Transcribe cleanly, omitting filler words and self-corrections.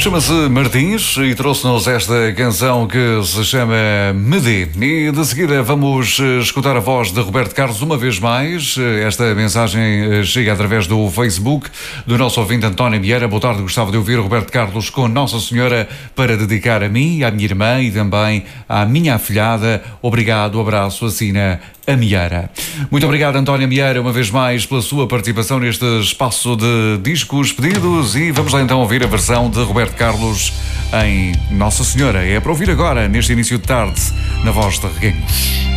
Chama-se Martins e trouxe-nos esta canção que se chama Medi. E de seguida vamos escutar a voz de Roberto Carlos uma vez mais. Esta mensagem chega através do Facebook do nosso ouvinte António Vieira. Boa tarde, gostava de ouvir Roberto Carlos com Nossa Senhora para dedicar a mim, à minha irmã e também à minha afilhada. Obrigado, abraço, assina a Mieira. Muito obrigado, António Mieira, uma vez mais pela sua participação neste espaço de discos pedidos, e vamos lá então ouvir a versão de Roberto Carlos em Nossa Senhora. É para ouvir agora, neste início de tarde, na voz de Reguengos.